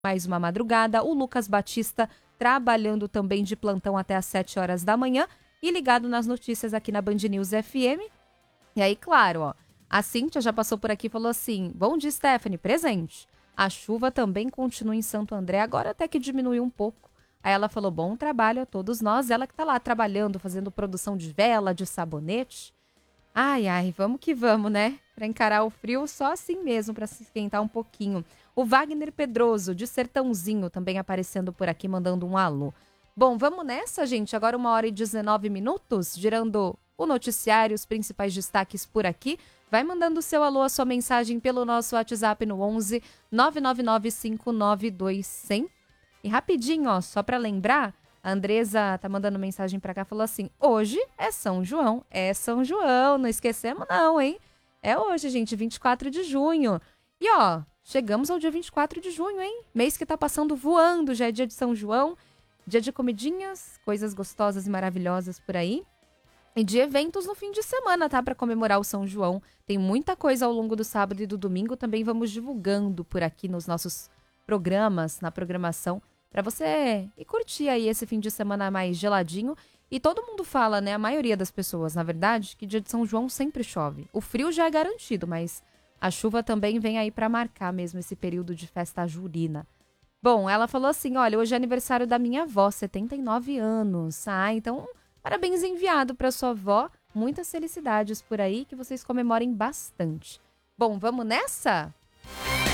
mais uma madrugada. O Lucas Batista trabalhando também de plantão até às 7 horas da manhã e ligado nas notícias aqui na Band News FM. E aí, claro, ó, a Cíntia já passou por aqui e falou assim: bom dia, Stephanie, presente. A chuva também continua em Santo André, agora até que diminuiu um pouco. Aí ela falou: bom trabalho a todos nós. Ela que tá lá trabalhando, fazendo produção de vela, de sabonete. Ai, vamos que vamos, né? Pra encarar o frio só assim mesmo, pra se esquentar um pouquinho. O Wagner Pedroso, de Sertãozinho, também aparecendo por aqui, mandando um alô. Bom, vamos nessa, gente. Agora 1h19, girando o noticiário, os principais destaques por aqui. Vai mandando o seu alô, a sua mensagem pelo nosso WhatsApp no 11 999 592 100. E rapidinho, ó, só pra lembrar, a Andresa tá mandando mensagem pra cá, falou assim: hoje é São João, não esquecemos não, hein? É hoje, gente, 24 de junho. E ó, chegamos ao dia 24 de junho, hein? Mês que tá passando voando, já é dia de São João, dia de comidinhas, coisas gostosas e maravilhosas por aí. E de eventos no fim de semana, tá? Pra comemorar o São João. Tem muita coisa ao longo do sábado e do domingo, também vamos divulgando por aqui nos nossos programas, na programação, para você ir curtir aí esse fim de semana mais geladinho. E todo mundo fala, né, a maioria das pessoas, na verdade, que dia de São João sempre chove. O frio já é garantido, mas a chuva também vem aí para marcar mesmo esse período de festa junina. Bom, ela falou assim: olha, hoje é aniversário da minha avó, 79 anos. Então, parabéns enviado para sua avó. Muitas felicidades por aí, que vocês comemorem bastante. Bom, vamos nessa?